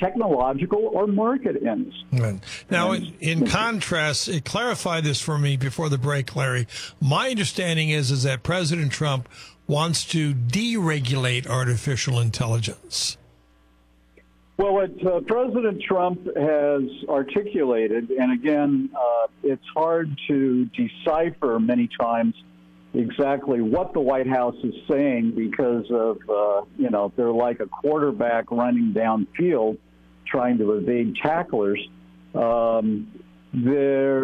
technological or market ends. Right. Now, in contrast, clarify this for me before the break, Larry. My understanding is that President Trump wants to deregulate artificial intelligence. Well, what President Trump has articulated, and again, it's hard to decipher many times exactly what the White House is saying because of, they're like a quarterback running downfield trying to evade tacklers. They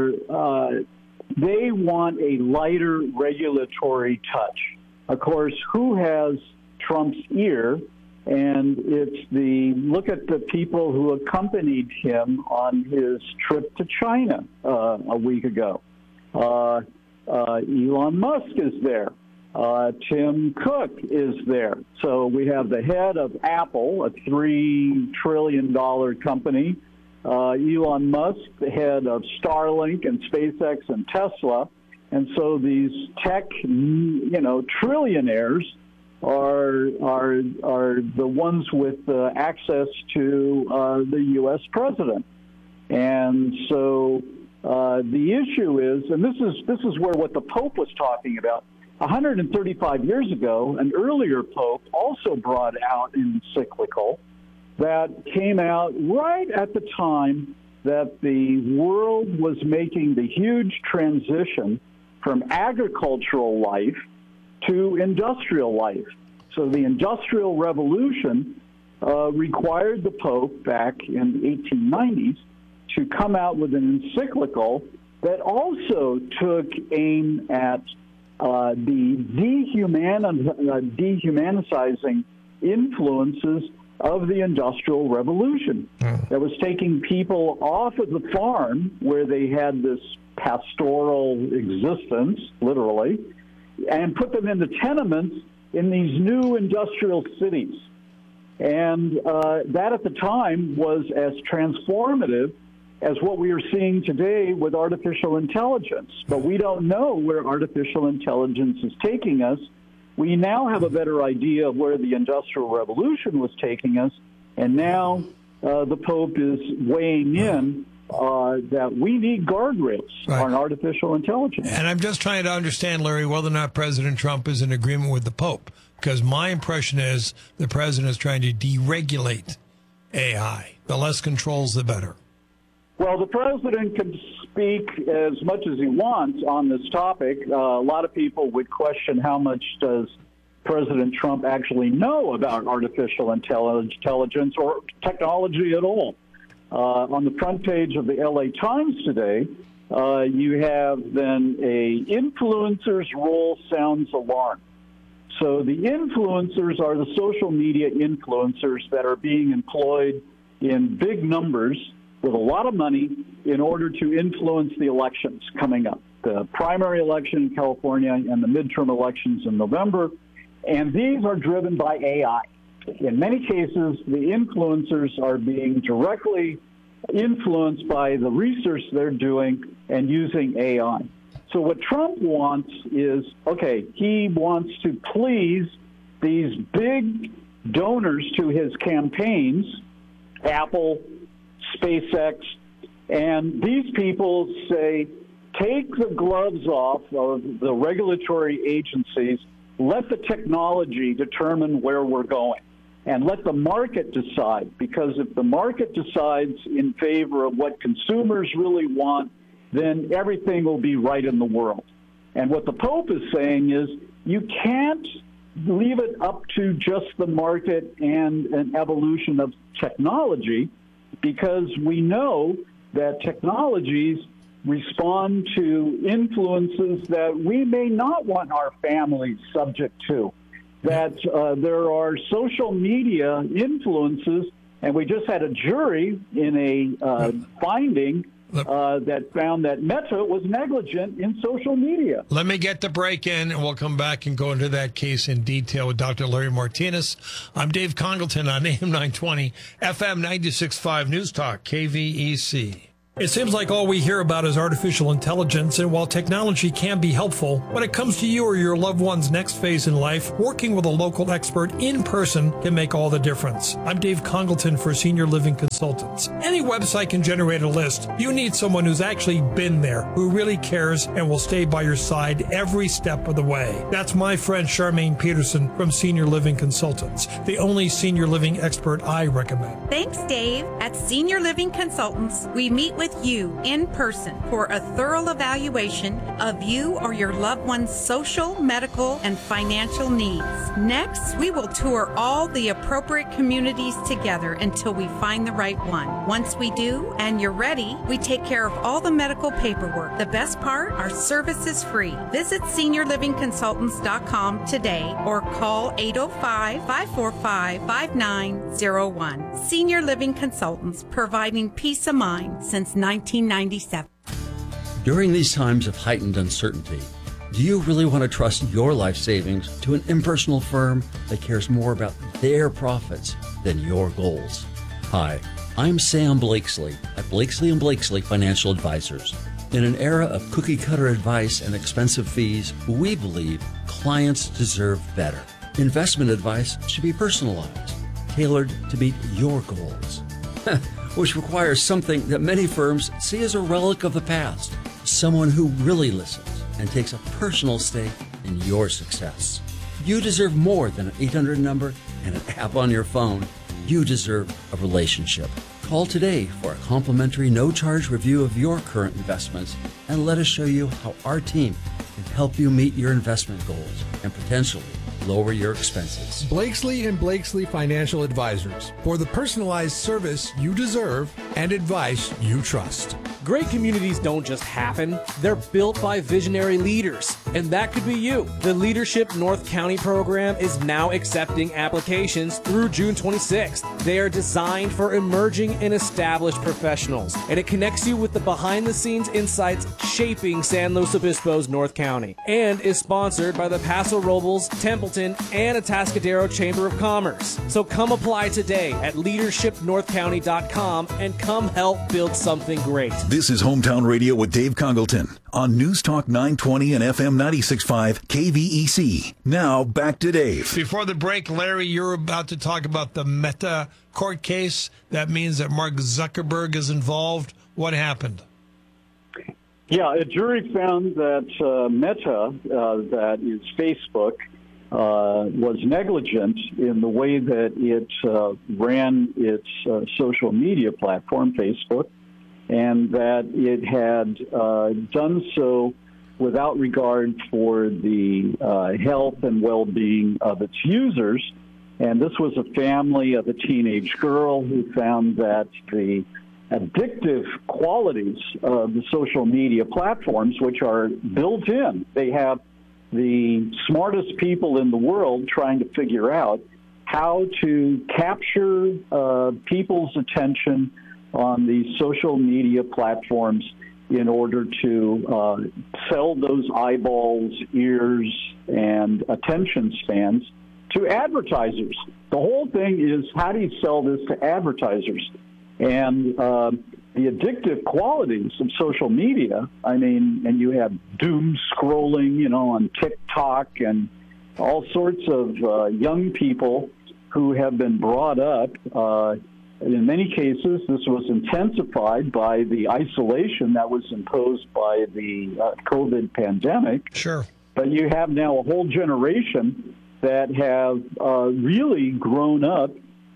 want a lighter regulatory touch. Of course, who has Trump's ear? And it's look at the people who accompanied him on his trip to China a week ago. Elon Musk is there. Tim Cook is there. So we have the head of Apple, a $3 trillion company. Elon Musk, the head of Starlink and SpaceX and Tesla. And so these tech, trillionaires are the ones with access to the U.S. president. And so the issue is, and this is where what the Pope was talking about. 135 years ago, an earlier Pope also brought out an encyclical that came out right at the time that the world was making the huge transition from agricultural life to industrial life. So the Industrial Revolution required the Pope back in the 1890s to come out with an encyclical that also took aim at the dehumanizing influences of the Industrial Revolution. That was taking people off of the farm where they had this pastoral existence, literally, and put them into tenements in these new industrial cities. And that at the time was as transformative as what we are seeing today with artificial intelligence. But we don't know where artificial intelligence is taking us. We now have a better idea of where the Industrial Revolution was taking us, and now the Pope is weighing in that we need guardrails on artificial intelligence. And I'm just trying to understand, Larry, whether or not President Trump is in agreement with the Pope, because my impression is the president is trying to deregulate AI. The less controls, the better. Well, the president can speak as much as he wants on this topic. A lot of people would question how much does President Trump actually know about artificial intelligence or technology at all. On the front page of the LA Times today, you have then a influencer's role sounds alarm. So the influencers are the social media influencers that are being employed in big numbers with a lot of money in order to influence the elections coming up, the primary election in California and the midterm elections in November. And these are driven by AI. In many cases, the influencers are being directly influenced by the research they're doing and using AI. So what Trump wants is, he wants to please these big donors to his campaigns, Apple, SpaceX, and these people say, take the gloves off of the regulatory agencies, let the technology determine where we're going, and let the market decide, because if the market decides in favor of what consumers really want, then everything will be right in the world. And what the Pope is saying is you can't leave it up to just the market and an evolution of technology, because we know that technologies respond to influences that we may not want our families subject to, that there are social media influences, and we just had a jury in a finding that found that Meta was negligent in social media. Let me get the break in, and we'll come back and go into that case in detail with Dr. Larry Martinez. I'm Dave Congleton on AM 920, FM 96.5 News Talk, KVEC. It seems like all we hear about is artificial intelligence, and while technology can be helpful, when it comes to you or your loved one's next phase in life, working with a local expert in person can make all the difference. I'm Dave Congleton for Senior Living Consulting. Consultants. Any website can generate a list. You need someone who's actually been there, who really cares and will stay by your side every step of the way. That's my friend Charmaine Peterson from Senior Living Consultants, the only senior living expert I recommend. Thanks, Dave. At Senior Living Consultants, we meet with you in person for a thorough evaluation of you or your loved one's social, medical, and financial needs. Next, we will tour all the appropriate communities together until we find the right one. Once we do, and you're ready, we take care of all the medical paperwork. The best part, our service is free. Visit seniorlivingconsultants.com today or call 805-545-5901. Senior Living Consultants, providing peace of mind since 1997. During these times of heightened uncertainty, do you really want to trust your life savings to an impersonal firm that cares more about their profits than your goals? Hi, I'm Sam Blakesley at Blakesley & Blakesley Financial Advisors. In an era of cookie-cutter advice and expensive fees, we believe clients deserve better. Investment advice should be personalized, tailored to meet your goals, which requires something that many firms see as a relic of the past, someone who really listens and takes a personal stake in your success. You deserve more than an 800 number and an app on your phone. You deserve a relationship. Call today for a complimentary no-charge review of your current investments and let us show you how our team can help you meet your investment goals and potentially lower your expenses. Blakesley & Blakesley Financial Advisors, for the personalized service you deserve and advice you trust. Great communities don't just happen, they're built by visionary leaders, and that could be you. The Leadership North County program is now accepting applications through June 26th. They are designed for emerging and established professionals, and it connects you with the behind-the-scenes insights shaping San Luis Obispo's North County, and is sponsored by the Paso Robles, Templeton, and Atascadero Chamber of Commerce. So come apply today at leadershipnorthcounty.com and come help build something great. This is Hometown Radio with Dave Congleton on News Talk 920 and FM 96.5 KVEC. Now back to Dave. Before the break, Larry, you're about to talk about the Meta court case. That means that Mark Zuckerberg is involved. What happened? Yeah, a jury found that Meta, that is Facebook, was negligent in the way that it ran its social media platform, Facebook, and that it had done so without regard for the health and well-being of its users. And this was a family of a teenage girl who found that the addictive qualities of the social media platforms, which are built in, they have the smartest people in the world trying to figure out how to capture people's attention on these social media platforms in order to sell those eyeballs, ears, and attention spans to advertisers. The whole thing is, how do you sell this to advertisers? And the addictive qualities of social media, I mean, and you have doom scrolling, on TikTok and all sorts of young people who have been brought up. In many cases, this was intensified by the isolation that was imposed by the COVID pandemic. Sure. But you have now a whole generation that have really grown up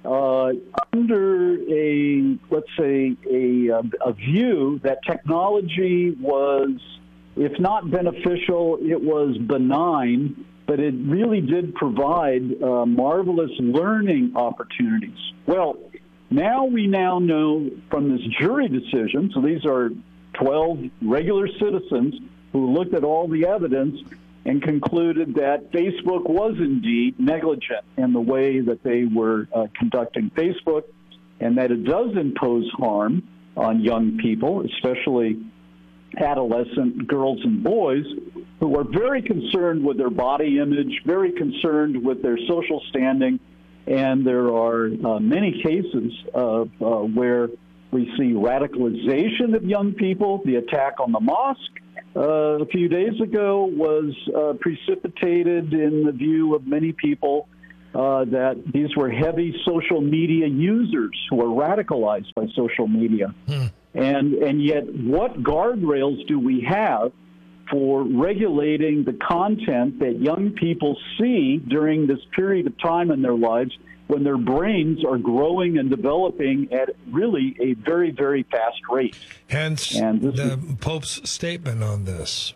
under let's say, a view that technology was, if not beneficial, it was benign, but it really did provide marvelous learning opportunities. Well, we now know from this jury decision, so these are 12 regular citizens who looked at all the evidence and concluded that Facebook was indeed negligent in the way that they were conducting Facebook, and that it does impose harm on young people, especially adolescent girls and boys, who are very concerned with their body image, very concerned with their social standing. And there are many cases of where we see radicalization of young people. The attack on the mosque a few days ago was precipitated in the view of many people that these were heavy social media users who were radicalized by social media. And yet, what guardrails do we have for regulating the content that young people see during this period of time in their lives when their brains are growing and developing at really a very, very fast rate? Hence the Pope's statement on this.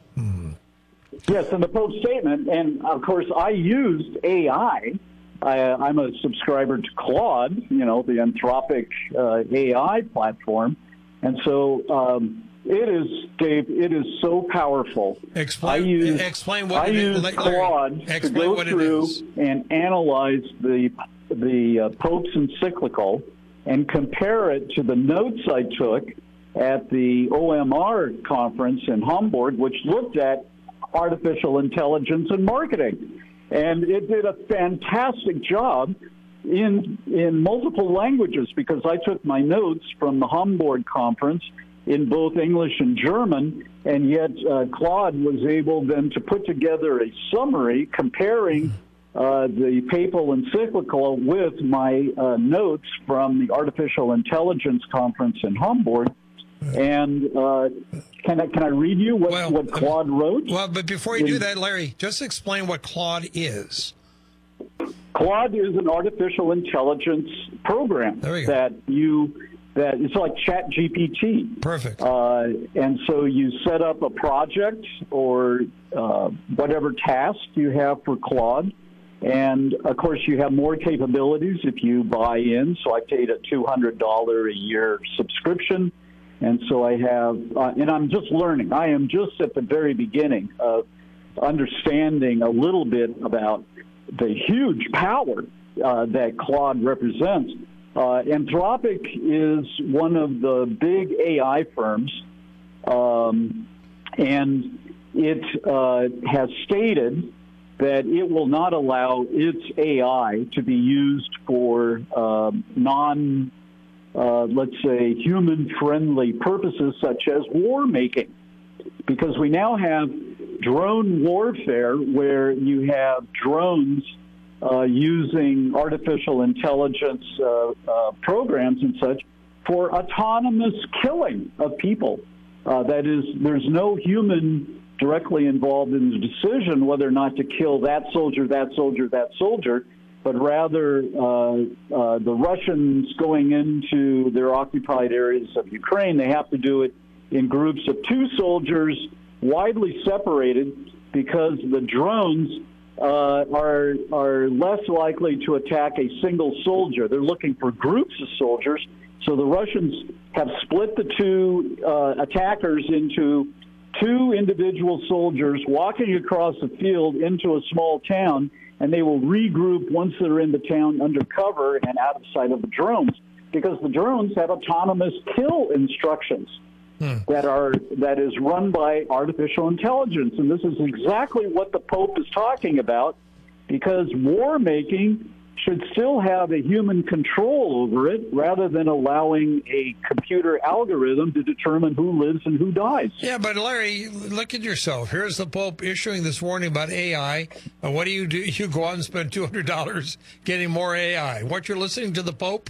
Yes, and the Pope's statement, and of course I used AI. I'm a subscriber to Claude, the Anthropic AI platform. And so it is, Dave, it is so powerful. Explain what it is. I use Claude to go through and analyze the Pope's encyclical and compare it to the notes I took at the OMR conference in Hamburg, which looked at artificial intelligence and marketing. And it did a fantastic job in multiple languages, because I took my notes from the Hamburg conference in both English and German, and yet Claude was able then to put together a summary comparing the papal encyclical with my notes from the Artificial Intelligence Conference in Hamburg. And can I read you what Claude wrote? Well, but before you do that, Larry, just explain what Claude is. Claude is an artificial intelligence program that it's like ChatGPT. Perfect. And so you set up a project or whatever task you have for Claude. And, of course, you have more capabilities if you buy in. So I paid a $200 a year subscription. And so I have, and I'm just learning. I am just at the very beginning of understanding a little bit about the huge power that Claude represents. Anthropic is one of the big AI firms, and it has stated that it will not allow its AI to be used for let's say, human-friendly purposes such as war making, because we now have drone warfare where you have drones using artificial intelligence programs and such for autonomous killing of people. That is, there's no human directly involved in the decision whether or not to kill that soldier, that soldier, that soldier, but rather the Russians going into their occupied areas of Ukraine, they have to do it in groups of 2 soldiers, widely separated, because the drones are less likely to attack a single soldier. They're looking for groups of soldiers. So the Russians have split the 2 attackers into 2 individual soldiers walking across the field into a small town, and they will regroup once they're in the town under cover and out of sight of the drones, because the drones have autonomous kill instructions that is run by artificial intelligence. And this is exactly what the Pope is talking about, because war making should still have a human control over it rather than allowing a computer algorithm to determine who lives and who dies. Yeah, but Larry, look at yourself. Here's the Pope issuing this warning about AI. And what do? You go out and spend $200 getting more AI. What, you're listening to the Pope?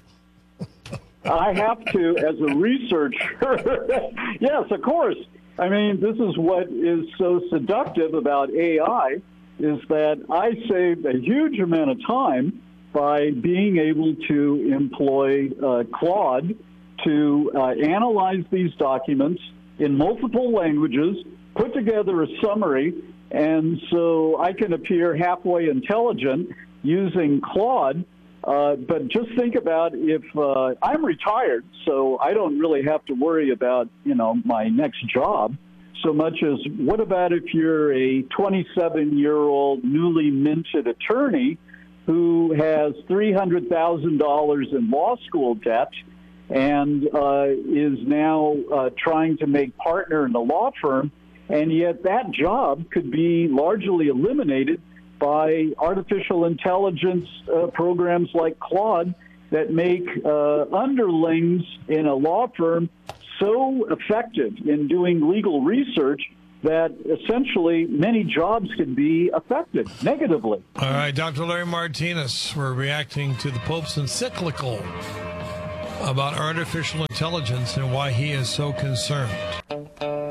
I have to, as a researcher. Yes, of course. I mean, this is what is so seductive about AI, is that I saved a huge amount of time by being able to employ Claude to analyze these documents in multiple languages, put together a summary, and so I can appear halfway intelligent using Claude. But just think about if I'm retired, so I don't really have to worry about, my next job so much as what about if you're a 27-year-old newly minted attorney who has $300,000 in law school debt and is now trying to make partner in a law firm, and yet that job could be largely eliminated by artificial intelligence programs like Claude that make underlings in a law firm so effective in doing legal research that essentially many jobs could be affected negatively. All right, Dr. Larry Martinez, we're reacting to the Pope's encyclical about artificial intelligence and why he is so concerned.